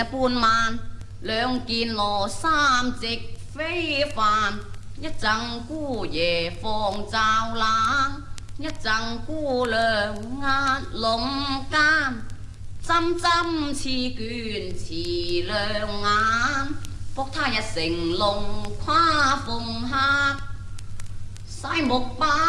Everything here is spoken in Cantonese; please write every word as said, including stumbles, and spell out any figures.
半晚，兩件羅衫直飛帆。一陣姑爺放罩冷，一陣姑娘壓龍間。針針刺卷似亮眼，卜他一成龍跨鳳客，曬木板。